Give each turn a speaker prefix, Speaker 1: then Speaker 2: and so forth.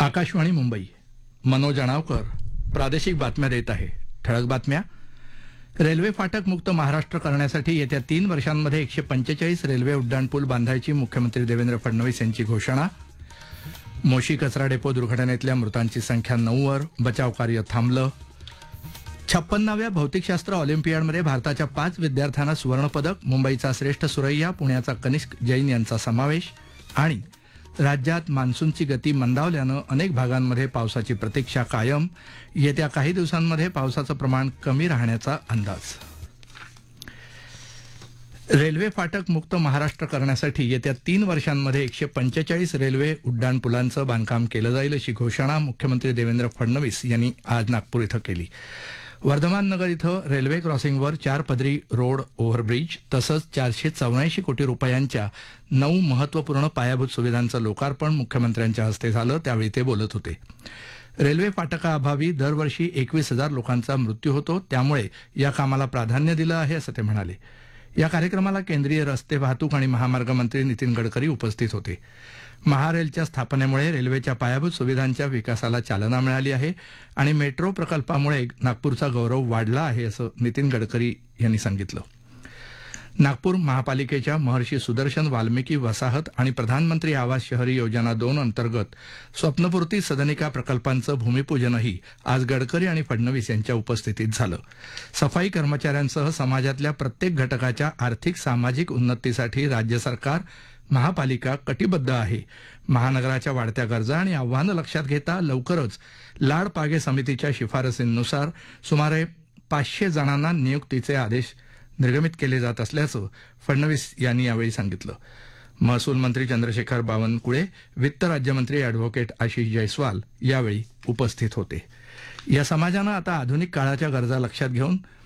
Speaker 1: आकाशवाणी मुंबई. मनोज अणावकर प्रादेशिक बातम्या देत आहे. ठळक बातम्या. रेल्वे फाटक मुक्त महाराष्ट्र करण्यासाठी येत्या 3 वर्षांमध्ये 145 रेल्वे उड्डाणपूल बांधायची मुख्यमंत्री देवेंद्र फडणवीस यांची घोषणा. मोशी कचरा डेपो दुर्घटनेतल्या मृतांची संख्या 9 वर. बचाव कार्य थांबलं. 56व्या भौतिकशास्त्र ऑलिम्पियाडमध्ये भारताच्या 5 विद्यार्थ्यांना सुवर्णपदक. मुंबईचा श्रेष्ठ सुरैया, पुण्याचा कनिष्क जैन यांचा समावेश. आणि राज्यात मान्सूनची गती मंदावल्यानं अनेक भागांमध्ये पावसाची प्रतीक्षा कायम. येत्या काही दिवसांमध्ये पावसाचं प्रमाण कमी राहण्याचा अंदाज. रेल्वे फाटक मुक्त महाराष्ट्र करण्यासाठी येत्या 3 वर्षांमध्ये 145 रेल्वे उड्डाणपुलांचं बांधकाम केलं जाईल अशी घोषणा मुख्यमंत्री देवेंद्र फडणवीस यांनी आज नागपूर इथं केली. वर्धमान नगर इथं रेल्वे क्रॉसिंगवर 4 पदरी रोड ओव्हरब्रिज तसंच 484 कोटी रुपयांच्या 9 महत्त्वपूर्ण पायाभूत सुविधांचं लोकार्पण मुख्यमंत्र्यांच्या हस्ते झालं. त्यावेळी ते बोलत होते. रेल्वे फाटकाअभावी दरवर्षी 21,000 लोकांचा मृत्यू होतो, त्यामुळे या कामाला प्राधान्य दिलं आहे असं ते म्हणाले. या कार्यक्रमाला केंद्रीय रस्ते वाहतूक आणि महामार्ग मंत्री नितीन गडकरी उपस्थित होते. महारेलच्या स्थापनेमुळे रेल्वेच्या पायाभूत सुविधांच्या विकासाला चालना मिळाली आहे आणि मेट्रो प्रकल्पामुळे नागपूरचा गौरव वाढला आहे असं नितीन गडकरी यांनी सांगितलं. नागपूर महापालिकेच्या महर्षी सुदर्शन वाल्मिकी वसाहत आणि प्रधानमंत्री आवास शहरी योजना 2 अंतर्गत स्वप्नपूर्ती सदनिका प्रकल्पांचं भूमिपूजनही आज गडकरी आणि फडणवीस यांच्या उपस्थितीत झालं. सफाई कर्मचाऱ्यांसह समाजातल्या प्रत्येक घटकाच्या आर्थिक सामाजिक उन्नतीसाठी राज्य सरकार महापालिका कटिबद्ध आहे. महानगराच्या वाढत्या गरजा आणि आव्हानं लक्षात घेता लवकरच लाड पागे समितीच्या शिफारसींनुसार सुमारे 500 जणांना नियुक्तीचे आदेश निर्गमित केले जात असल्याचं फडणवीस यांनी यावेळी सांगितलं. महसूल मंत्री चंद्रशेखर बावनकुळे, वित्त राज्यमंत्री अॅडव्होकेट आशिष जयस्वाल यावेळी उपस्थित होते. या समाजानं आता आधुनिक काळाच्या गरजा लक्षात घेऊन